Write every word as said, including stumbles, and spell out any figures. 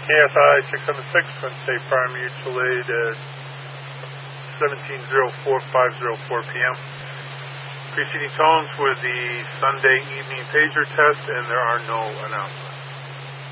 K S I six seven six, Twin State Fire Mutual Aid at seventeen oh four, five oh four p.m. Preceding tones were the Sunday evening pager test, and there are no announcements.